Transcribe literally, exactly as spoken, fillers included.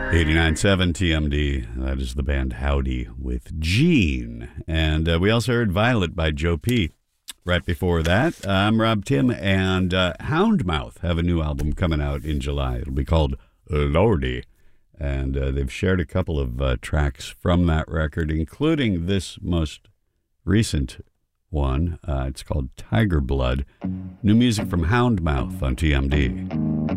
eighty-nine point seven T M D. That is the band Howdy with Gene. And uh, we also heard Violet by Joe P. Right before that, I'm Rob Tim, and uh, Houndmouth have a new album coming out in July. It'll be called Lordy. And uh, they've shared a couple of uh, tracks from that record, including this most recent one. Uh, it's called Tiger Blood. New music from Houndmouth on T M D.